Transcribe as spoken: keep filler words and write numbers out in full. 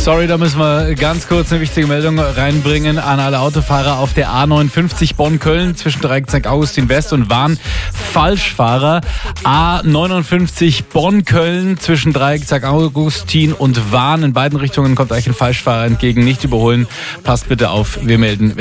Sorry, da müssen wir ganz kurz eine wichtige Meldung reinbringen an alle Autofahrer auf der A neunundfünfzig Bonn-Köln zwischen Dreieck Sankt Augustin West und Wahn. Falschfahrer. A neunundfünfzig Bonn-Köln zwischen Dreieck Sankt Augustin und Wahn. In beiden Richtungen kommt euch ein Falschfahrer entgegen. Nicht überholen. Passt bitte auf. Wir melden.